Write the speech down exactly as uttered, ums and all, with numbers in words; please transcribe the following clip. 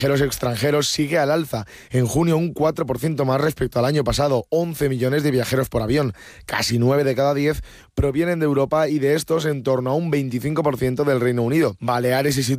Los extranjeros sigue al alza. En junio un cuatro por ciento más respecto al año pasado, once millones de viajeros por avión. Casi nueve de cada diez provienen de Europa y de estos en torno a un veinticinco por ciento del Reino Unido. Baleares y